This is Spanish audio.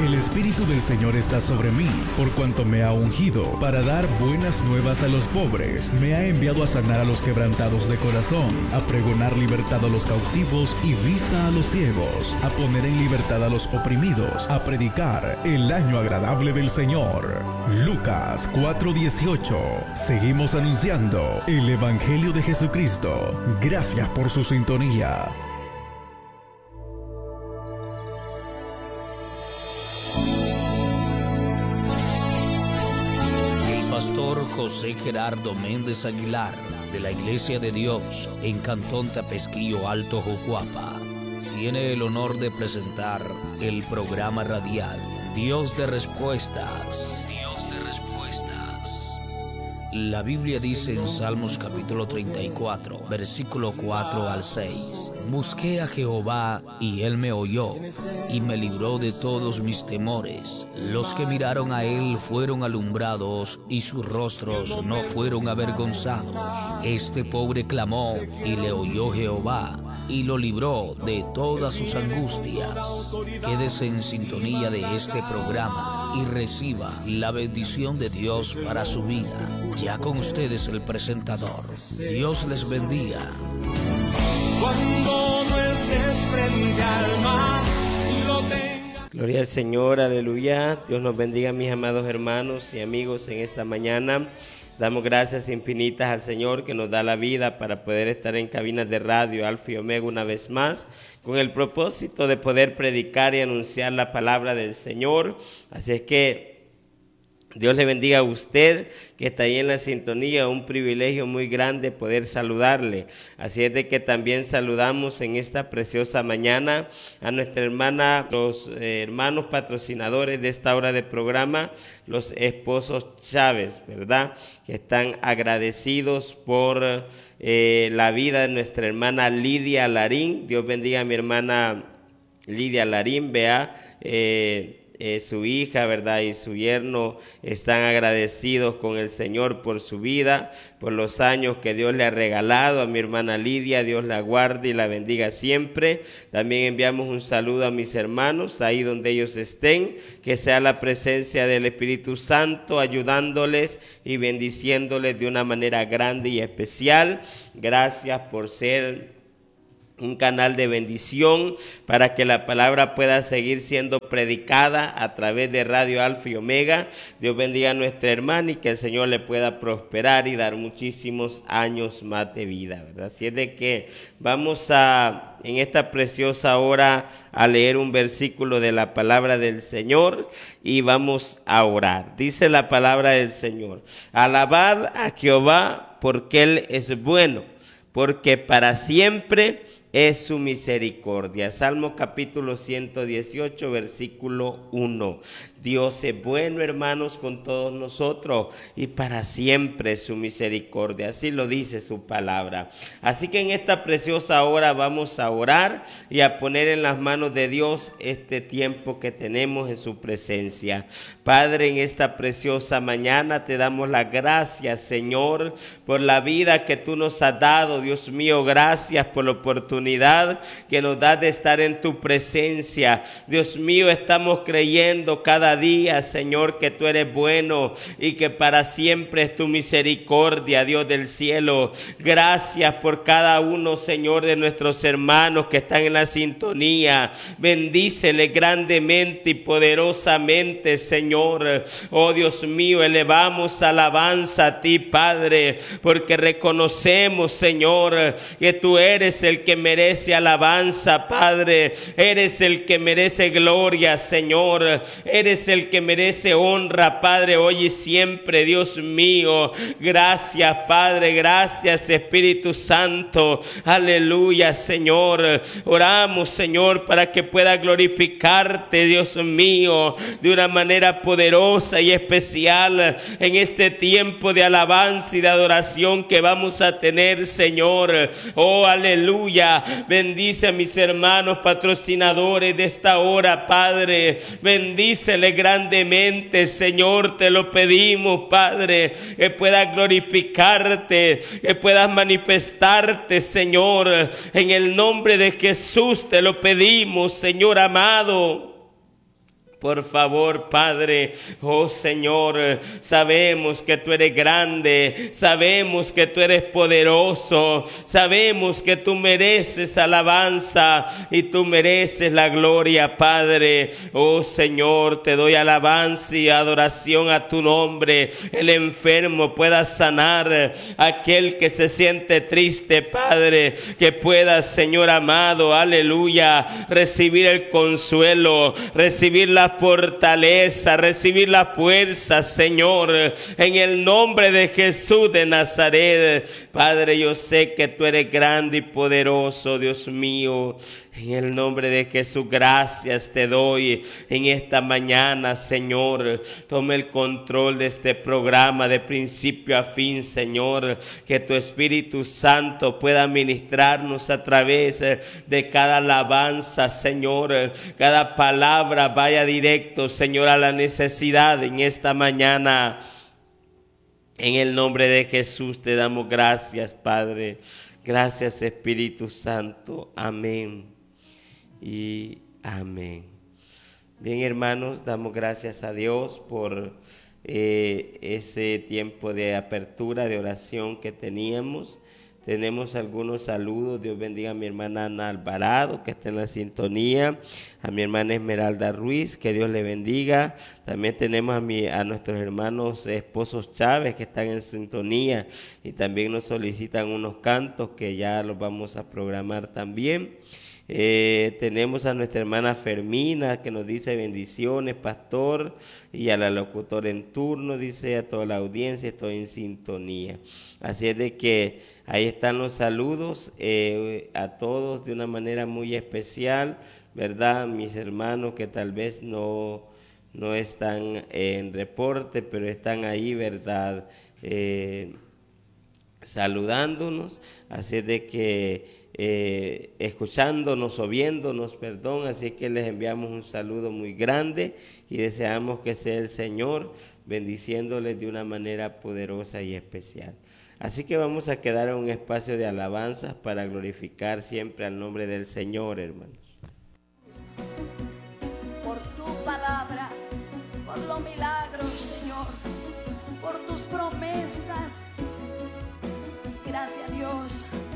El Espíritu del Señor está sobre mí, por cuanto me ha ungido para dar buenas nuevas a los pobres. Me ha enviado a sanar a los quebrantados de corazón, a pregonar libertad a los cautivos y vista a los ciegos, a poner en libertad a los oprimidos, a predicar el año agradable del Señor. Lucas 4:18. Seguimos anunciando el Evangelio de Jesucristo. Gracias por su sintonía. Pastor José Gerardo Méndez Aguilar, de la Iglesia de Dios en Cantón Tapesquillo Alto, Jucuapa, tiene el honor de presentar el programa radial Dios de Respuestas. Dios de Respuestas. La Biblia dice en Salmos capítulo 34, versículo 4 al 6: Busqué a Jehová y él me oyó y me libró de todos mis temores. Los que miraron a él fueron alumbrados y sus rostros no fueron avergonzados. Este pobre clamó y le oyó Jehová y lo libró de todas sus angustias. Quédese en sintonía de este programa y reciba la bendición de Dios para su vida. Ya con ustedes el presentador. Dios les bendiga. Cuando no estés frente al mar y lo tengas. Gloria al Señor, aleluya. Dios nos bendiga, mis amados hermanos y amigos, en esta mañana. Damos gracias infinitas al Señor que nos da la vida para poder estar en cabinas de radio Alfa y Omega una vez más, con el propósito de poder predicar y anunciar la palabra del Señor. Así es que Dios le bendiga a usted que está ahí en la sintonía. Un privilegio muy grande poder saludarle. Así es de que también saludamos en esta preciosa mañana a nuestra hermana, los hermanos patrocinadores de esta hora de programa, los esposos Chávez, ¿verdad? Que están agradecidos por la vida de nuestra hermana Lidia Larín. Dios bendiga a mi hermana Lidia Larín, vea. Su hija, ¿verdad? Y su yerno están agradecidos con el Señor por su vida, por los años que Dios le ha regalado a mi hermana Lidia. Dios la guarde y la bendiga siempre. También enviamos un saludo a mis hermanos ahí donde ellos estén, que sea la presencia del Espíritu Santo ayudándoles y bendiciéndoles de una manera grande y especial. Gracias por ser un canal de bendición para que la palabra pueda seguir siendo predicada a través de Radio Alfa y Omega. Dios bendiga a nuestra hermana y que el Señor le pueda prosperar y dar muchísimos años más de vida, ¿verdad? Así es de que vamos en esta preciosa hora a leer un versículo de la palabra del Señor y vamos a orar. Dice la palabra del Señor: alabad a Jehová porque Él es bueno, porque para siempre es su misericordia. Salmo capítulo 118, versículo 1. Dios es bueno, hermanos, con todos nosotros y para siempre es su misericordia. Así lo dice su palabra. Así que en esta preciosa hora vamos a orar y a poner en las manos de Dios este tiempo que tenemos en su presencia. Padre, en esta preciosa mañana te damos las gracias, Señor, por la vida que tú nos has dado. Dios mío, gracias por la oportunidad que nos das de estar en tu presencia. Dios mío, estamos creyendo cada día, Señor, que tú eres bueno y que para siempre es tu misericordia, Dios del cielo. Gracias por cada uno, Señor, de nuestros hermanos que están en la sintonía. Bendícele grandemente y poderosamente, Señor. Oh Dios mío, elevamos alabanza a ti, Padre, porque reconocemos, Señor, que tú eres el que merece alabanza, Padre. Eres el que merece gloria, Señor. Eres el que merece honra, Padre, hoy y siempre, Dios mío. Gracias, Padre, gracias, Espíritu Santo. Aleluya, Señor. Oramos, Señor, para que pueda glorificarte, Dios mío, de una manera poderosa y especial en este tiempo de alabanza y de adoración que vamos a tener, Señor. Oh, aleluya. Bendice a mis hermanos patrocinadores de esta hora, Padre. Bendícele grandemente, Señor, te lo pedimos, Padre, que puedas glorificarte, que puedas manifestarte, Señor, en el nombre de Jesús te lo pedimos, Señor amado. Por favor, Padre, oh Señor, sabemos que tú eres grande, sabemos que tú eres poderoso, sabemos que tú mereces alabanza y tú mereces la gloria, Padre. Oh Señor, te doy alabanza y adoración a tu nombre. El enfermo pueda sanar, aquel que se siente triste, Padre, que pueda, Señor amado, aleluya, recibir el consuelo, recibir la fortaleza, recibir la fuerza, Señor, en el nombre de Jesús de Nazaret. Padre, yo sé que tú eres grande y poderoso, Dios mío. En el nombre de Jesús, gracias te doy en esta mañana, Señor. Toma el control de este programa de principio a fin, Señor. Que tu Espíritu Santo pueda ministrarnos a través de cada alabanza, Señor. Cada palabra vaya directo, Señor, a la necesidad en esta mañana. En el nombre de Jesús te damos gracias, Padre. Gracias, Espíritu Santo. Amén y amén. Bien, hermanos, damos gracias a Dios por ese tiempo de apertura, de oración que teníamos. Tenemos algunos saludos. Dios bendiga a mi hermana Ana Alvarado, que está en la sintonía, a mi hermana Esmeralda Ruiz, que Dios le bendiga. También tenemos a nuestros hermanos esposos Chávez, que están en sintonía y también nos solicitan unos cantos que ya los vamos a programar también. Tenemos a nuestra hermana Fermina, que nos dice bendiciones, pastor, y a la locutora en turno, dice a toda la audiencia, estoy en sintonía. Así es de que ahí están los saludos a todos de una manera muy especial, ¿verdad? Mis hermanos que tal vez no están en reporte, pero están ahí, ¿verdad? Saludándonos, así es de que escuchándonos o viéndonos, perdón, así que les enviamos un saludo muy grande y deseamos que sea el Señor bendiciéndoles de una manera poderosa y especial. Así que vamos a quedar en un espacio de alabanzas para glorificar siempre al nombre del Señor, hermanos. Por tu palabra, por los milagros, Señor, por tus promesas. Gracias, Dios.